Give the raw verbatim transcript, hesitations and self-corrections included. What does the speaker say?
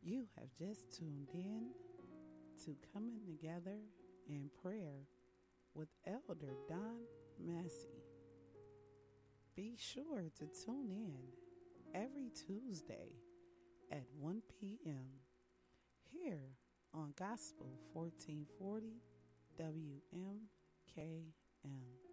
You have just tuned in to Coming Together in Prayer with Elder Don Massey. Be sure to tune in every Tuesday at one p.m. here on Gospel fourteen forty W M K M.